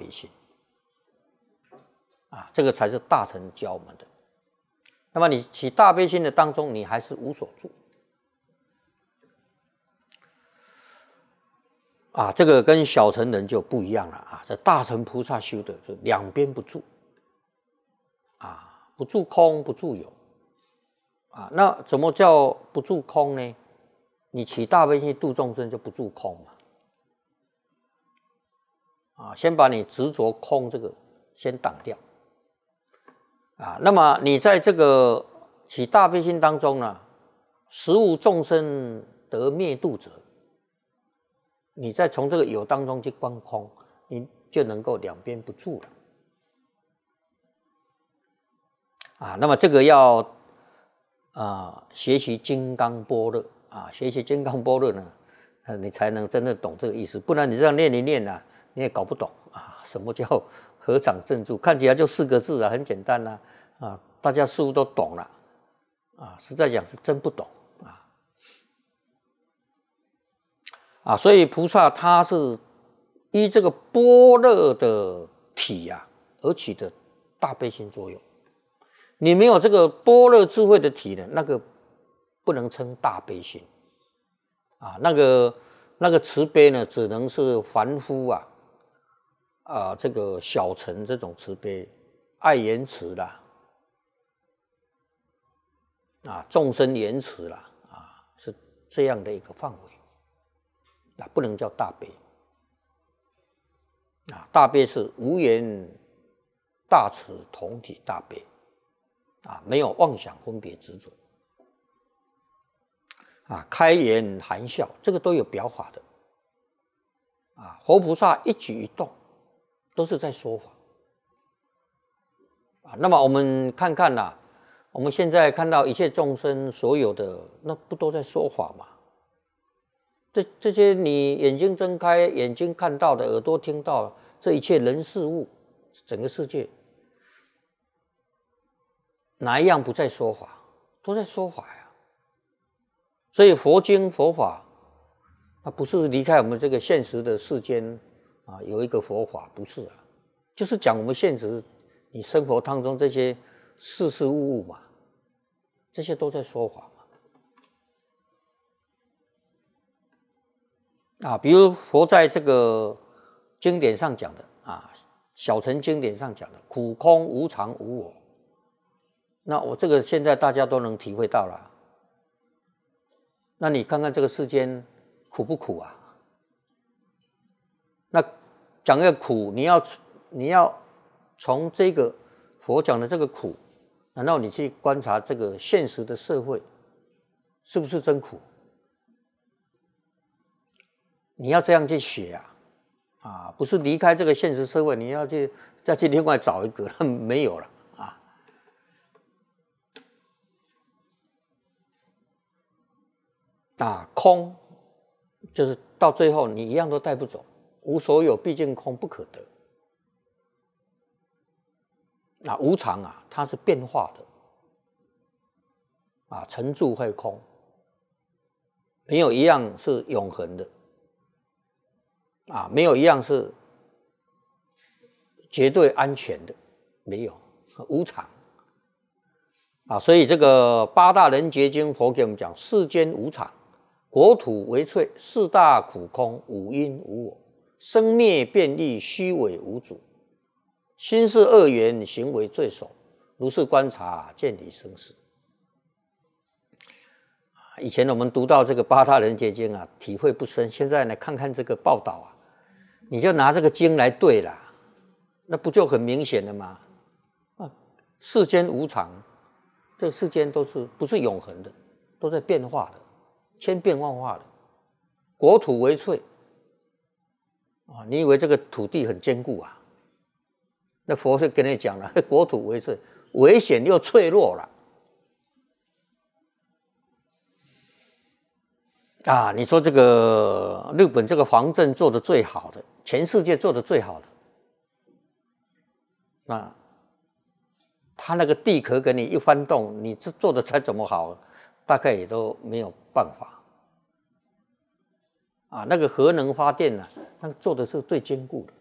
悲心啊，这个才是大乘教我们的。那么你起大悲心的当中，你还是无所住啊，这个跟小乘人就不一样了啊。这大乘菩萨修的就两边不住啊，不住空，不住有啊。那怎么叫不住空呢？你起大悲心度众生就不住空嘛。啊，先把你执着空这个先挡掉啊。那么你在这个起大悲心当中呢，实无众生得灭度者，你再从这个有当中去观空，你就能够两边不住了啊。那么这个要学习金刚般若啊，学习金刚般若呢，你才能真的懂这个意思，不然你这样念一念啊，你也搞不懂啊，什么叫合掌正住？看起来就4个字啊，很简单啊，大家似乎都懂了啊，实在讲是真不懂啊。所以菩萨他是依这个般若的体啊而起的大悲心作用。你没有这个般若智慧的体呢，那个不能称大悲心啊，那个慈悲呢，只能是凡夫这个小乘这种慈悲，爱言慈啦啊，众生言慈啦啊，是这样的一个范围啊，不能叫大悲啊。大悲是无言大慈同体大悲啊，没有妄想分别执着啊，开颜含笑，这个都有表法的啊。佛菩萨一举一动都是在说法啊。那么我们看看我们现在看到一切众生所有的，那不都在说法吗？这些你眼睛睁开，眼睛看到的，耳朵听到的，这一切人事物，整个世界，哪一样不在说法？都在说法呀。所以佛经佛法，它不是离开我们这个现实的世间啊，有一个佛法，不是啊，就是讲我们现实你生活当中这些事事物物嘛，这些都在说法嘛。比如佛在这个经典上讲的小乘经典上讲的苦空无常无我，那我这个现在大家都能体会到了。那你看看这个世间苦不苦啊？那讲一个苦，你要从这个佛讲的这个苦，难道你去观察这个现实的社会，是不是真苦？你要这样去写不是离开这个现实社会，你要再去另外找一个，那没有了空就是到最后你一样都带不走，无所有毕竟空不可得无常它是变化的成住坏空，没有一样是永恒的没有一样是绝对安全的，没有，无常所以这个八大人觉经佛给我们讲，世间无常，国土为脆，四大苦空，五阴无我，生灭变异，虚伪无主，心是恶缘，行为罪首，如是观察，见离生死。以前我们读到这个八大人觉经体会不深，现在呢看看这个报道你就拿这个经来对了，那不就很明显了吗？世间无常，这个世间不是永恒的，都在变化的，千变万化的。国土为脆你以为这个土地很坚固那佛就跟你讲了，国土为脆，危险又脆弱了你说这个日本这个防震做的最好的，全世界做的最好的他那个地壳给你一翻动，你这做的再怎么好，大概也都没有办法那个核能发电那个做的是最坚固的